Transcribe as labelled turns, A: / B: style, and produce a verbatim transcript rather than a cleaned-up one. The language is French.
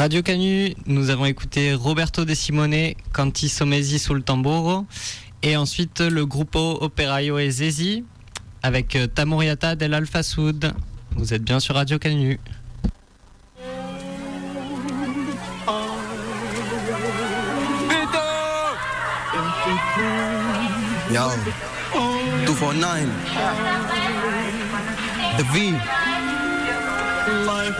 A: Radio Canu, nous avons écouté Roberto De Simone, Canti Somesi sul tamburo, et ensuite le Gruppo Operaio e Zesi avec Tamoriata dell'Alfa Sud. Vous êtes bien sur Radio Canu.
B: Yo, two four nine, The V.